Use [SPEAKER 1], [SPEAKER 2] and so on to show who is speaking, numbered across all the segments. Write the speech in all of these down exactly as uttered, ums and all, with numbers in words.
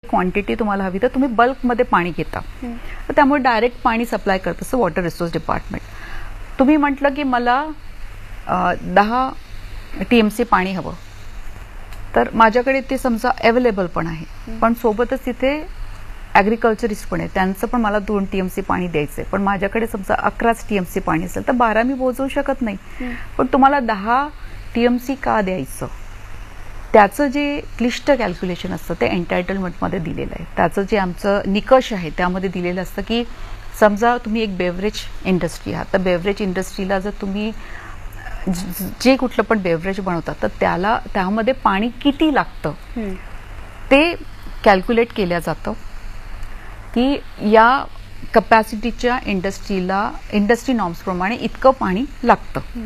[SPEAKER 1] Quantity तुम्हाला हवी तर तुम्ही बल्कमध्ये पाणी घेता, तर त्यामुळे डायरेक्ट पाणी सप्लाय करत असतं वॉटर रिसोर्स डिपार्टमेंट. तुम्ही म्हटलं की मला दहा टी एम सी पाणी हवं, तर माझ्याकडे ते समजा अवेलेबल पण आहे, पण सोबतच तिथे ॲग्रिकल्चरिस्ट पण आहे, त्यांचं पण मला दोन टी एम सी पाणी द्यायचंय, पण माझ्याकडे समजा अकराच टी एम सी पाणी असेल तर बारा मी पोहोचवू शकत नाही, पण तुम्हाला दहा टी एम सी का द्यायचं, त्याचं जे क्लिष्ट कॅल्क्युलेशन असतं ते एन्टायटलमेंटमध्ये दिलेलं आहे. त्याचं जे आमचं निकष आहे त्यामध्ये दिलेलं असतं की समजा तुम्ही एक बेवरेज इंडस्ट्री आहात, तर बेवरेज इंडस्ट्रीला जर तुम्ही जे कुठलं पण बेवरेज बनवतात तर त्याला त्यामध्ये पाणी किती लागतं ते कॅल्क्युलेट केलं जातं की या कपॅसिटीच्या इंडस्ट्रीला इंडस्ट्री नॉर्म्सप्रमाणे इतकं पाणी लागतं.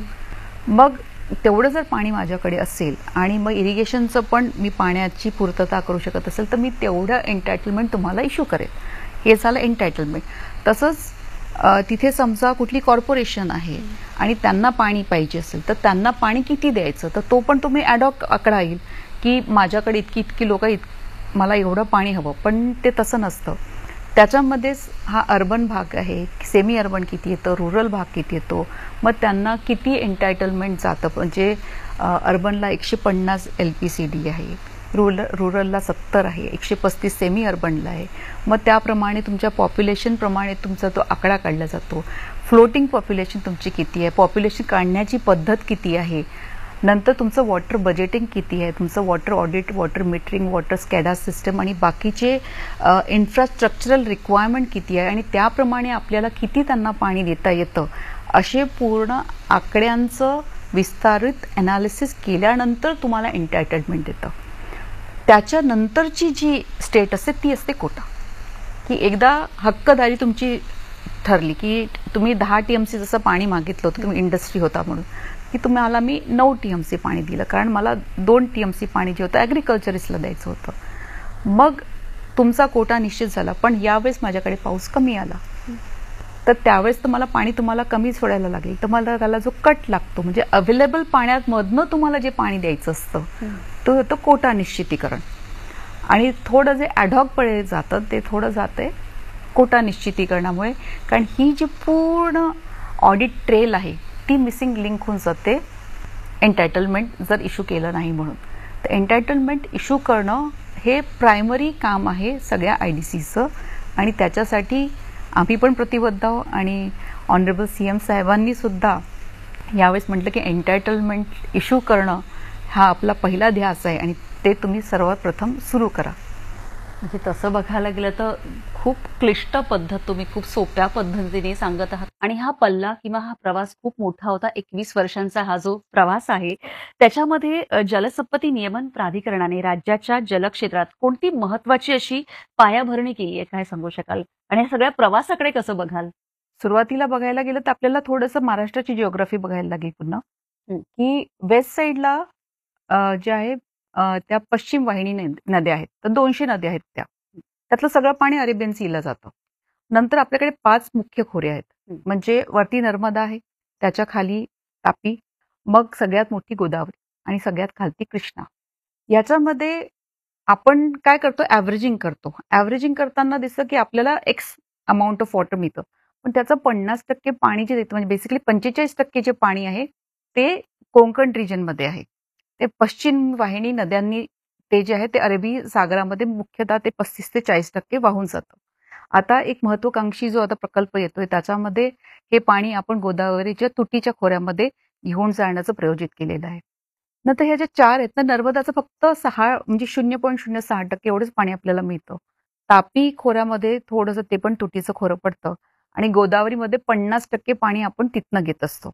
[SPEAKER 1] मग तेवढं जर पाणी माझ्याकडे असेल आणि मग इरिगेशनचं पण मी पाण्याची पूर्तता करू शकत असेल तर मी तेवढं एन्टायटलमेंट तुम्हाला इश्यू करेल. हे झालं एन्टायटलमेंट. तसंच तिथे समजा कुठली कॉर्पोरेशन आहे आणि त्यांना पाणी पाहिजे असेल तर त्यांना पाणी किती द्यायचं, तर तो पण तुम्ही ॲडॉक आकडा येईल की माझ्याकडे इतकी इतकी लोक मला एवढं पाणी हवं, पण ते तसं नसतं. त्याच्यामध्येच हा अर्बन भाग आहे, सेमी अर्बन किती येतं, रुरल भाग किती येतो, मग त्यांना किती एन्टायटलमेंट जातं. म्हणजे अर्बनला एकशे पन्नास एल पी सी डी आहे, रुरल रुरलला सत्तर आहे, एकशे पस्तीस सेमी अर्बनला आहे. मग त्याप्रमाणे तुमच्या पॉप्युलेशनप्रमाणे तुमचा तो आकडा काढला जातो. फ्लोटिंग पॉप्युलेशन तुमची किती आहे, पॉप्युलेशन काढण्याची पद्धत किती आहे, नंतर तुमचं वॉटर बजेटिंग किती आहे, तुमचं water audit, water metering, water स्कॅडा system आणि बाकीचे इन्फ्रास्ट्रक्चरल रिक्वायरमेंट किती आहे आणि त्याप्रमाणे आपल्याला किती त्यांना पाणी देता येतं, असे पूर्ण आकड्यांचं विस्तारित ॲनालिसिस केल्यानंतर तुम्हाला एन्टायटलमेंट येतं. त्याच्यानंतरची जी स्टेट असते ती असते कोटा, की एकदा हक्कदारी तुमची ठरली की तुम्ही दहा टी एम सी जसं पाणी मागितलं होतं, तुम्ही इंडस्ट्री होता म्हणून, की तुम्हाला मी नऊ टी एम सी पाणी दिलं, कारण मला दोन टी एम सी पाणी जे होतं ॲग्रिकल्चरिस्टला द्यायचं होतं. मग तुमचा कोटा निश्चित झाला, पण यावेळेस माझ्याकडे पाऊस कमी आला, तर त्यावेळेस तर मला पाणी तुम्हाला कमी सोडायला लागेल, तर मला त्याला जो कट लागतो म्हणजे अवेलेबल पाण्यामधनं तुम्हाला जे पाणी द्यायचं असतं तो होतं कोटा निश्चितीकरण. आणि थोडं जे ॲडॉकपणे जातं ते थोडं जातंय कोटा निश्चितीकरणामुळे, कारण ही जी पूर्ण ऑडिट ट्रेल आहे ती मिसिंग लिंक होऊन जाते एन्टायटलमेंट जर इश्यू केलं नाही म्हणून. तर एन्टायटलमेंट इश्यू करणं हे प्रायमरी काम आहे सगळ्या आय डी सीचं, आणि त्याच्यासाठी आम्ही पण प्रतिबद्ध आहोत. आणि ऑनरेबल सी एम साहेबांनी सुद्धा यावेळेस म्हटलं की एन्टायटलमेंट इश्यू करणं हा आपला पहिला ध्यास आहे आणि ते तुम्ही सर्वात प्रथम सुरू करा.
[SPEAKER 2] म्हणजे तसं बघायला गेलं तर खूप क्लिष्ट पद्धत तुम्ही खूप सोप्या पद्धतीने सांगत आहात. आणि हा पल्ला किंवा हा प्रवास खूप मोठा होता. एकवीस वर्षांचा हा जो प्रवास आहे त्याच्यामध्ये जलसंपत्ती नियमन प्राधिकरणाने राज्याच्या जलक्षेत्रात कोणती महत्वाची अशी पायाभरणी केली आहे, काय सांगू शकाल? आणि या सगळ्या प्रवासाकडे कसं बघाल?
[SPEAKER 1] सुरुवातीला बघायला गेलं तर आपल्याला थोडंसं महाराष्ट्राची जिओग्राफी बघायला लागेल पुन्हा, की वेस्ट साईडला जे आहे त्या पश्चिम वाहिनी नद्या आहेत, तर दोनशे नद्या आहेत, त्या त्यातलं सगळं पाणी अरेबियन सीला जातं. नंतर आपल्याकडे पाच मुख्य खोरे आहेत, म्हणजे वरती नर्मदा आहे, त्याच्या खाली तापी, मग सगळ्यात मोठी गोदावरी आणि सगळ्यात खालती कृष्णा. याच्यामध्ये आपण काय करतो, ॲव्हरेजिंग करतो. ॲव्हरेजिंग करताना दिसतं की आपल्याला एक्स अमाऊंट ऑफ वॉटर मिळतं, पण त्याचं पन्नास टक्के पाणी जे देतं म्हणजे बेसिकली पंचेचाळीस टक्के जे पाणी आहे ते कोकण रिजनमध्ये आहे. ते पश्चिम वाहिनी नद्यांनी ते जे आहे ते अरबी सागरामध्ये मुख्यतः ते पस्तीस ते चाळीस टक्के वाहून जातं. आता एक महत्वाकांक्षी जो आता प्रकल्प येतोय त्याच्यामध्ये हे पाणी आपण गोदावरीच्या तुटीच्या खोऱ्यामध्ये घेऊन जाण्याचं प्रयोजित केलेलं आहे. नंतर ह्या ज्या चार आहेत ना, नर्मदाचं फक्त सहा म्हणजे शून्य पॉईंट शून्य सहा टक्के एवढंच पाणी आपल्याला मिळतं. तापी खोऱ्यामध्ये थोडंसं ते पण तुटीचं खोरं पडतं आणि गोदावरीमध्ये पन्नास टक्के पाणी आपण तिथनं घेत असतो.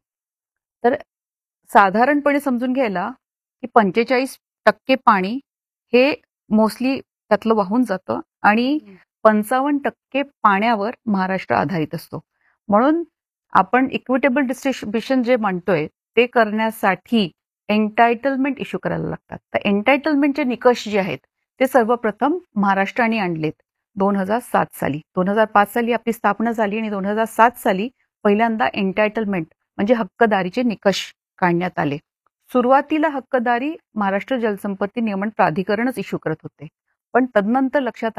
[SPEAKER 1] तर साधारणपणे समजून घ्यायला की पंचेचाळीस टक्के पाणी हे मोस्टली त्यातलं वाहून जातं आणि पंचावन्न टक्के पाण्यावर महाराष्ट्र आधारित असतो. म्हणून आपण इक्विटेबल डिस्ट्रीब्युशन जे म्हणतोय ते करण्यासाठी एन्टायटलमेंट इश्यू करायला लागतात. तर एन्टायटलमेंटचे निकष जे आहेत ते सर्वप्रथम महाराष्ट्राने आणलेत दोन हजार सात साली. दोन हजार पाच साली आपली स्थापना झाली आणि दोन हजार सात साली पहिल्यांदा एन्टायटलमेंट म्हणजे हक्कदारीचे निकष काढण्यात आले. सुरुवातीला हक्कदारी महाराष्ट्र जलसंपत्ती नियमन प्राधिकरणच इश्यू करत होते, पण तदनंतर लक्षात